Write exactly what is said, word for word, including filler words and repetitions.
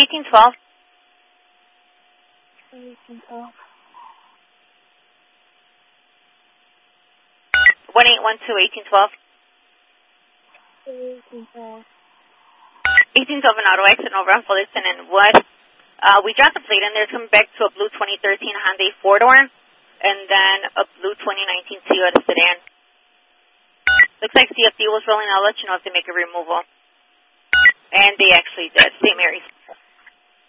eighteen twelve. eighteen twelve. one eight one two, eighteen twelve. eighteen twelve. eighteen twelve in auto exit over on Fullerton and Wood. Uh, we dropped the plate in there. It's coming back to a blue twenty thirteen Hyundai four-door and then a blue twenty nineteen Toyota sedan. Looks like C F D was rolling. I'll let you know if they make a removal. And they actually did. Saint Mary's.